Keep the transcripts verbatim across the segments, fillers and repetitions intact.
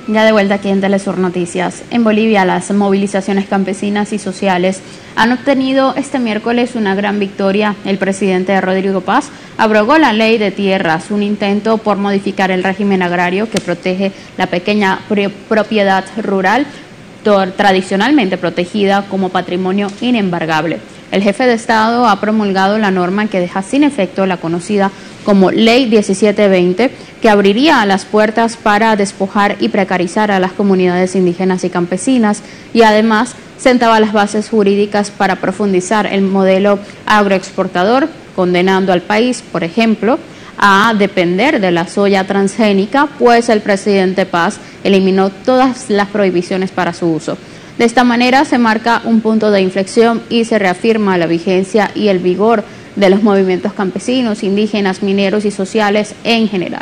Ya de vuelta aquí en Telesur Noticias. En Bolivia, las movilizaciones campesinas y sociales han obtenido este miércoles una gran victoria. El presidente Rodrigo Paz abrogó la ley de tierras, un intento por modificar el régimen agrario que protege la pequeña propiedad rural, tradicionalmente protegida como patrimonio inembargable. El jefe de Estado ha promulgado la norma que deja sin efecto la conocida como Ley diecisiete veinte, que abriría las puertas para despojar y precarizar a las comunidades indígenas y campesinas, y además sentaba las bases jurídicas para profundizar el modelo agroexportador, condenando al país, por ejemplo, a depender de la soya transgénica, pues el presidente Paz eliminó todas las prohibiciones para su uso. De esta manera se marca un punto de inflexión y se reafirma la vigencia y el vigor de los movimientos campesinos, indígenas, mineros y sociales en general.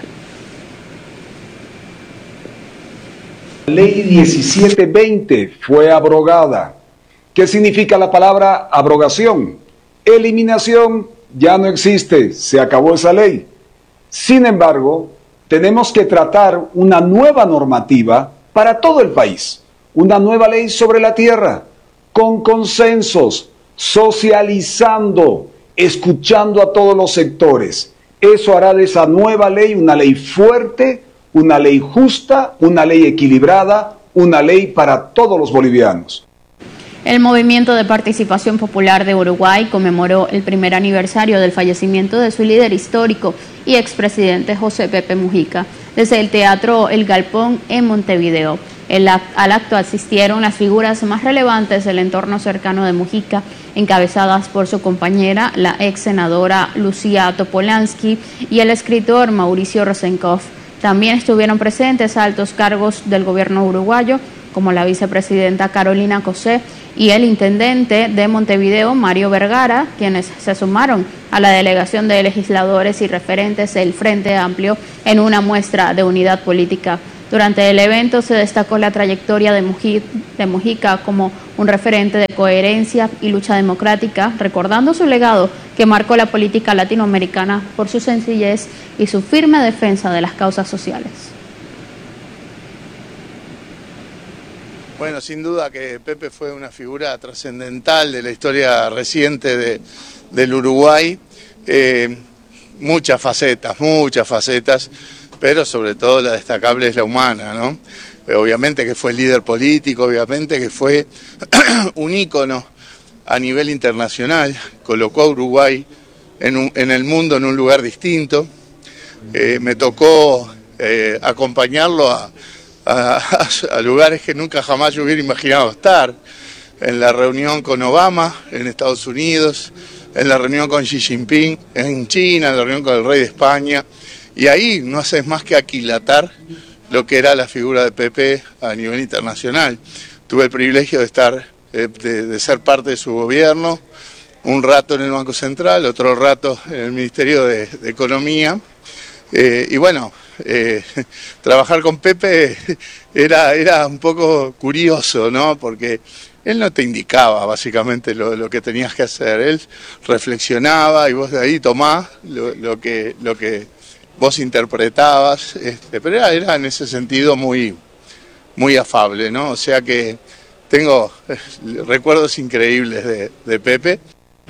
La ley diecisiete veinte fue abrogada. ¿Qué significa la palabra abrogación? Eliminación, ya no existe, se acabó esa ley. Sin embargo, tenemos que tratar una nueva normativa para todo el país, una nueva ley sobre la tierra, con consensos, socializando, escuchando a todos los sectores. Eso hará de esa nueva ley una ley fuerte, una ley justa, una ley equilibrada, una ley para todos los bolivianos. El Movimiento de Participación Popular de Uruguay conmemoró el primer aniversario del fallecimiento de su líder histórico y expresidente José Pepe Mujica desde el Teatro El Galpón en Montevideo. El, al acto asistieron las figuras más relevantes del entorno cercano de Mujica, encabezadas por su compañera, la ex senadora Lucía Topolansky, y el escritor Mauricio Rosenkopf. También estuvieron presentes altos cargos del gobierno uruguayo, como la vicepresidenta Carolina Cosé y el intendente de Montevideo, Mario Vergara, quienes se sumaron a la delegación de legisladores y referentes del Frente Amplio en una muestra de unidad política. Durante el evento se destacó la trayectoria de Mujica, de Mujica como un referente de coherencia y lucha democrática, recordando su legado que marcó la política latinoamericana por su sencillez y su firme defensa de las causas sociales. Bueno, sin duda que Pepe fue una figura trascendental de la historia reciente de, del Uruguay. Eh, muchas facetas, muchas facetas, pero sobre todo la destacable es la humana, ¿no? Obviamente que fue líder político, obviamente que fue un ícono a nivel internacional, colocó a Uruguay en, un, en el mundo en un lugar distinto. Eh, me tocó eh, acompañarlo a, a, a lugares que nunca jamás yo hubiera imaginado estar, en la reunión con Obama en Estados Unidos, en la reunión con Xi Jinping en China, en la reunión con el rey de España. Y ahí no haces más que aquilatar lo que era la figura de Pepe a nivel internacional. Tuve el privilegio de estar, de, de ser parte de su gobierno, un rato en el Banco Central, otro rato en el Ministerio de, de Economía. Eh, y bueno, eh, trabajar con Pepe era, era un poco curioso, ¿no? Porque él no te indicaba básicamente lo, lo que tenías que hacer. Él reflexionaba y vos de ahí tomás lo, lo que... Lo que vos interpretabas, este, pero era, era en ese sentido muy, muy afable, ¿no? O sea que tengo eh, recuerdos increíbles de, de Pepe.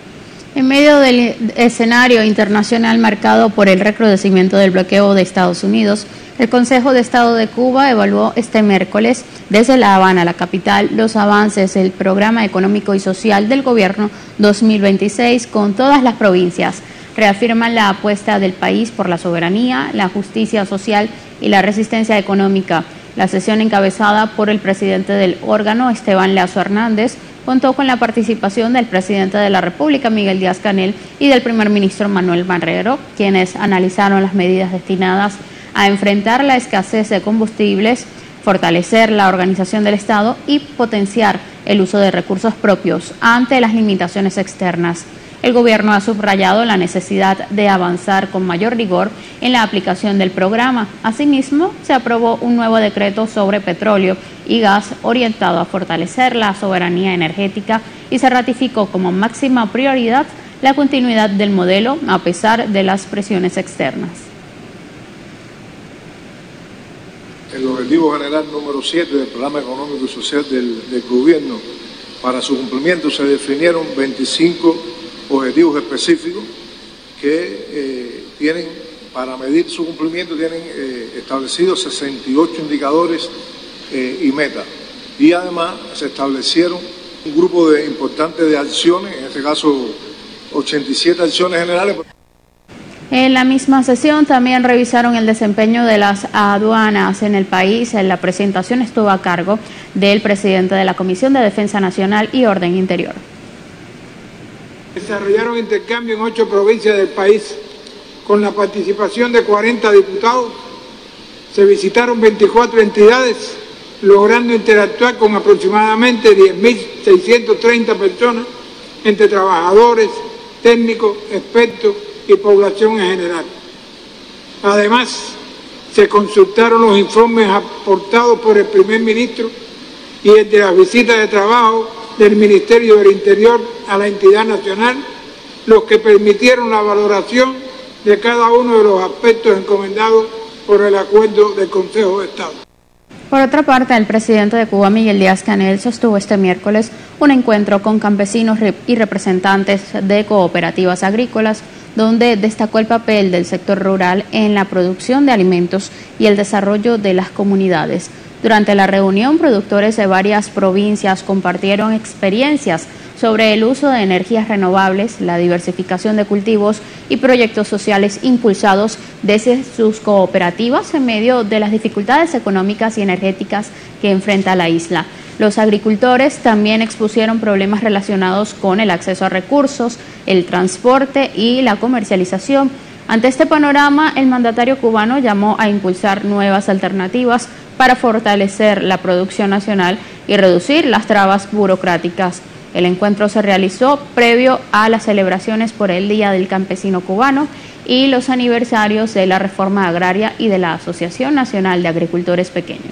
En medio del escenario internacional marcado por el recrudecimiento del bloqueo de Estados Unidos, el Consejo de Estado de Cuba evaluó este miércoles desde La Habana, la capital, los avances del Programa Económico y Social del Gobierno dos mil veintiséis con todas las provincias. Reafirman la apuesta del país por la soberanía, la justicia social y la resistencia económica. La sesión, encabezada por el presidente del órgano, Esteban Lazo Hernández, contó con la participación del presidente de la República, Miguel Díaz-Canel, y del primer ministro Manuel Marrero, quienes analizaron las medidas destinadas a enfrentar la escasez de combustibles, fortalecer la organización del Estado y potenciar el uso de recursos propios ante las limitaciones externas. El gobierno ha subrayado la necesidad de avanzar con mayor rigor en la aplicación del programa. Asimismo, se aprobó un nuevo decreto sobre petróleo y gas orientado a fortalecer la soberanía energética y se ratificó como máxima prioridad la continuidad del modelo a pesar de las presiones externas. el objetivo general número siete del Programa Económico y Social del, del Gobierno. Para su cumplimiento se definieron veinticinco objetivos específicos que eh, tienen, para medir su cumplimiento, tienen eh, establecidos sesenta y ocho indicadores eh, y metas. Y además se establecieron un grupo de importantes de acciones, en este caso ochenta y siete acciones generales. En la misma sesión también revisaron el desempeño de las aduanas en el país. La presentación estuvo a cargo del presidente de la Comisión de Defensa Nacional y Orden Interior. Desarrollaron intercambio en ocho provincias del país con la participación de cuarenta diputados. Se visitaron veinticuatro entidades, logrando interactuar con aproximadamente diez mil seiscientas treinta personas, entre trabajadores, técnicos, expertos y población en general. Además, se consultaron los informes aportados por el primer ministro y el de las visitas de trabajo del Ministerio del Interior a la entidad nacional, los que permitieron la valoración de cada uno de los aspectos encomendados por el acuerdo del Consejo de Estado. Por otra parte, el presidente de Cuba, Miguel Díaz-Canel, sostuvo este miércoles un encuentro con campesinos y representantes de cooperativas agrícolas, donde destacó el papel del sector rural en la producción de alimentos y el desarrollo de las comunidades. Durante la reunión, productores de varias provincias compartieron experiencias sobre el uso de energías renovables, la diversificación de cultivos y proyectos sociales impulsados desde sus cooperativas en medio de las dificultades económicas y energéticas que enfrenta la isla. Los agricultores también expusieron problemas relacionados con el acceso a recursos, el transporte y la comercialización. Ante este panorama, el mandatario cubano llamó a impulsar nuevas alternativas para fortalecer la producción nacional y reducir las trabas burocráticas. El encuentro se realizó previo a las celebraciones por el Día del Campesino Cubano y los aniversarios de la Reforma Agraria y de la Asociación Nacional de Agricultores Pequeños.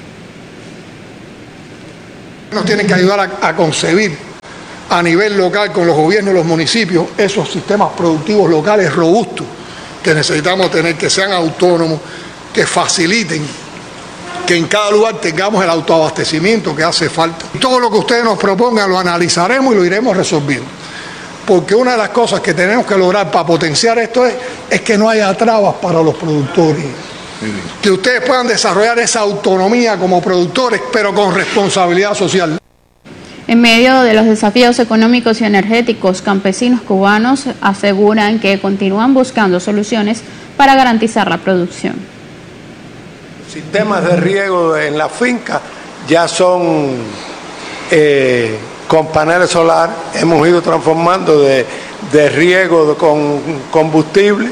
Nos tienen que ayudar a, a concebir a nivel local con los gobiernos y los municipios esos sistemas productivos locales robustos que necesitamos tener, que sean autónomos, que faciliten que en cada lugar tengamos el autoabastecimiento que hace falta. Todo lo que ustedes nos propongan lo analizaremos y lo iremos resolviendo. Porque una de las cosas que tenemos que lograr para potenciar esto es, es que no haya trabas para los productores. Que ustedes puedan desarrollar esa autonomía como productores, pero con responsabilidad social. En medio de los desafíos económicos y energéticos, campesinos cubanos aseguran que continúan buscando soluciones para garantizar la producción. Sistemas de riego en la finca ya son eh, con paneles solares. Hemos ido transformando de, de riego con combustible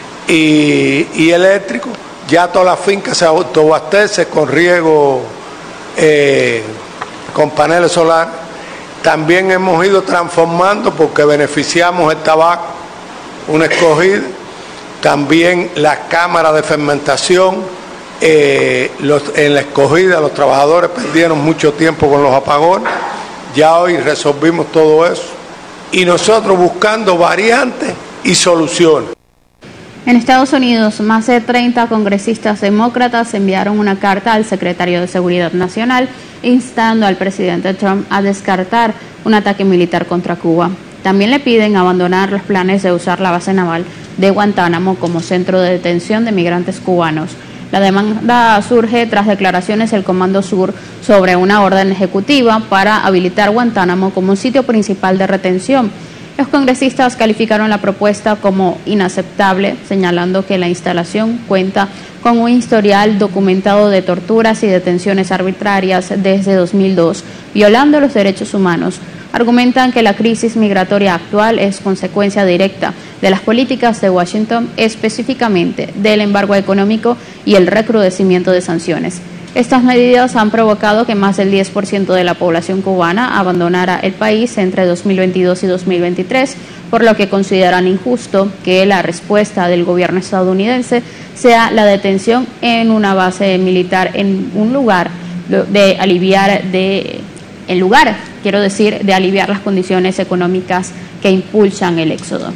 y, y eléctrico. Ya toda la finca se autoabastece con riego eh, con paneles solares. También hemos ido transformando porque beneficiamos el tabaco, una escogida. También las cámaras de fermentación. Eh, los, en la escogida los trabajadores perdieron mucho tiempo con los apagones, ya hoy resolvimos todo eso y nosotros buscando variantes y soluciones. En Estados Unidos, más de treinta congresistas demócratas enviaron una carta al secretario de Seguridad Nacional instando al presidente Trump a descartar un ataque militar contra Cuba. También le piden abandonar los planes de usar la base naval de Guantánamo como centro de detención de migrantes cubanos. La demanda surge tras declaraciones del Comando Sur sobre una orden ejecutiva para habilitar Guantánamo como un sitio principal de retención. Los congresistas calificaron la propuesta como inaceptable, señalando que la instalación cuenta con un historial documentado de torturas y detenciones arbitrarias desde dos mil dos, violando los derechos humanos. Argumentan que la crisis migratoria actual es consecuencia directa de las políticas de Washington, específicamente del embargo económico y el recrudecimiento de sanciones. Estas medidas han provocado que más del diez por ciento de la población cubana abandonara el país entre dos mil veintidós y dos mil veintitrés, por lo que consideran injusto que la respuesta del gobierno estadounidense sea la detención en una base militar en un lugar de aliviar de en lugar, quiero decir, de aliviar las condiciones económicas que impulsan el éxodo.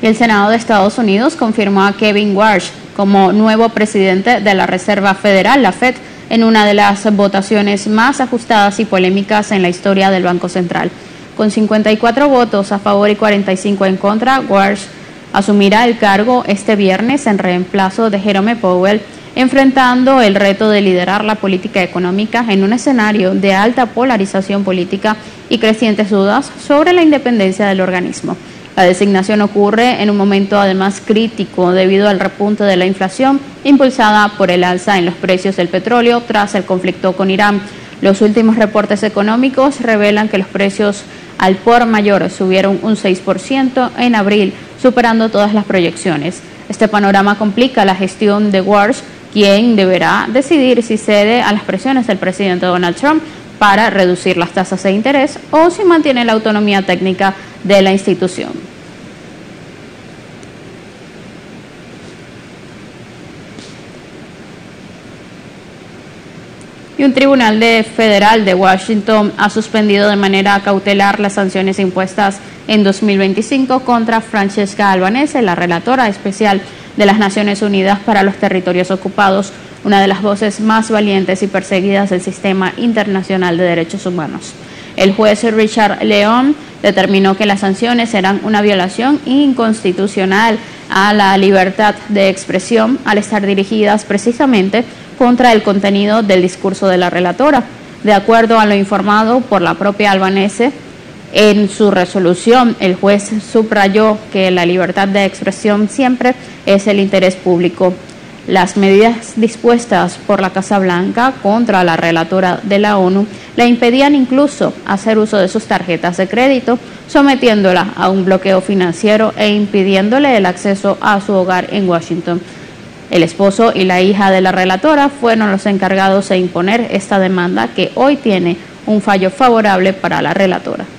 Y el Senado de Estados Unidos confirmó a Kevin Warsh como nuevo presidente de la Reserva Federal, la Fed, en una de las votaciones más ajustadas y polémicas en la historia del Banco Central. Con cincuenta y cuatro votos a favor y cuarenta y cinco en contra, Warsh asumirá el cargo este viernes en reemplazo de Jerome Powell, enfrentando el reto de liderar la política económica en un escenario de alta polarización política y crecientes dudas sobre la independencia del organismo. La designación ocurre en un momento además crítico debido al repunte de la inflación impulsada por el alza en los precios del petróleo tras el conflicto con Irán. Los últimos reportes económicos revelan que los precios al por mayor subieron un seis por ciento en abril, superando todas las proyecciones. Este panorama complica la gestión de Warsh, quien deberá decidir si cede a las presiones del presidente Donald Trump para reducir las tasas de interés o si mantiene la autonomía técnica de la institución. Y un tribunal de federal de Washington ha suspendido de manera cautelar las sanciones impuestas en dos mil veinticinco contra Francesca Albanese, la relatora especial de las Naciones Unidas para los Territorios Ocupados, una de las voces más valientes y perseguidas del sistema internacional de derechos humanos. El juez Richard Leon determinó que las sanciones eran una violación inconstitucional a la libertad de expresión al estar dirigidas precisamente contra el contenido del discurso de la relatora. De acuerdo a lo informado por la propia Albanese, en su resolución el juez subrayó que la libertad de expresión siempre es el interés público. Las medidas dispuestas por la Casa Blanca contra la relatora de la ONU le impedían incluso hacer uso de sus tarjetas de crédito, sometiéndola a un bloqueo financiero e impidiéndole el acceso a su hogar en Washington. El esposo y la hija de la relatora fueron los encargados de imponer esta demanda, que hoy tiene un fallo favorable para la relatora.